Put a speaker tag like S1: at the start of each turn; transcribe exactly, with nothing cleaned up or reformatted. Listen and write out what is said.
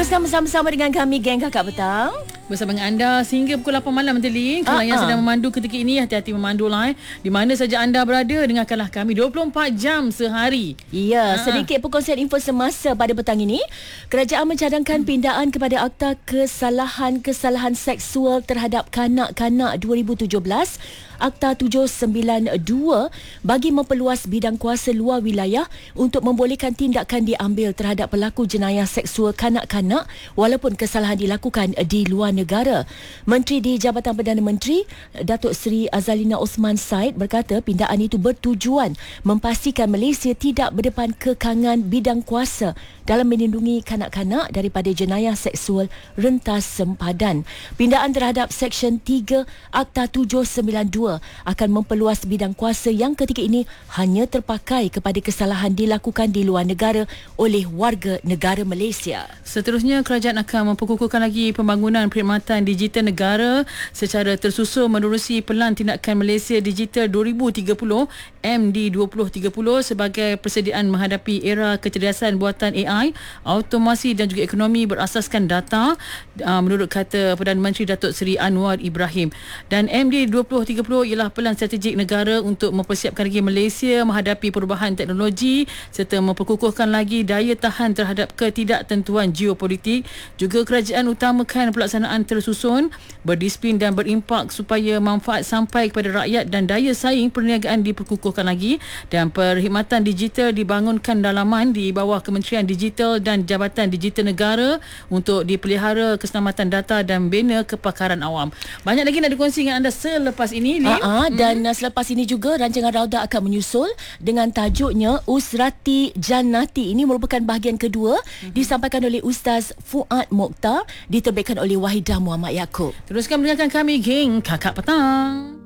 S1: bersama-sama dengan kami geng Kakak Petang.
S2: Bersama dengan anda sehingga pukul lapan malam Nanti Lee. Kalau uh-uh. yang sedang memandu ketika ini, hati-hati memandulah eh. Di mana saja anda berada, dengarkanlah kami dua puluh empat jam sehari.
S1: Ya, uh-uh. sedikit perkongsian info semasa pada petang ini. Kerajaan mencadangkan hmm. pindaan kepada Akta Kesalahan-Kesalahan Seksual terhadap Kanak-kanak dua ribu tujuh belas, Akta tujuh sembilan dua, bagi memperluas bidang kuasa luar wilayah untuk membolehkan tindakan diambil terhadap pelaku jenayah seksual kanak-kanak walaupun kesalahan dilakukan di luar negara. Menteri di Jabatan Perdana Menteri Datuk Seri Azalina Osman Said berkata pindaan itu bertujuan memastikan Malaysia tidak berdepan kekangan bidang kuasa dalam melindungi kanak-kanak daripada jenayah seksual rentas sempadan. Pindaan terhadap Seksyen tiga Akta tujuh sembilan dua akan memperluas bidang kuasa yang ketika ini hanya terpakai kepada kesalahan dilakukan di luar negara oleh warga negara Malaysia.
S2: Seterusnya, kerajaan akan memperkukuhkan lagi pembangunan perkhidmatan digital negara secara tersusun menerusi Pelan Tindakan Malaysia Digital dua ribu tiga puluh M D dua ribu tiga puluh sebagai persediaan menghadapi era kecerdasan buatan A I, automasi dan juga ekonomi berasaskan data, menurut kata Perdana Menteri Datuk Seri Anwar Ibrahim. Dan M D dua ribu tiga puluh ialah pelan strategik negara untuk mempersiapkan lagi Malaysia menghadapi perubahan teknologi serta memperkukuhkan lagi daya tahan terhadap ketidaktentuan geopolitik. Juga kerajaan utamakan pelaksanaan tersusun, berdisiplin dan berimpak supaya manfaat sampai kepada rakyat dan daya saing perniagaan diperkukuhkan lagi. Dan perkhidmatan digital dibangunkan dalaman di bawah Kementerian Digital dan Jabatan Digital Negara untuk dipelihara keselamatan data dan bina kepakaran awam. Banyak lagi nak dikongsi dengan anda selepas ini, Lim.
S1: Uh-huh. Dan hmm. selepas ini juga rancangan Rauda akan menyusul dengan tajuknya Usrati Jannati. Ini merupakan bahagian kedua, hmm. disampaikan oleh Ustaz Fuad Mokhtar, diterbitkan oleh Wahidah Muhammad Yaakob.
S2: Teruskan mendengarkan kami, geng Kakak Petang.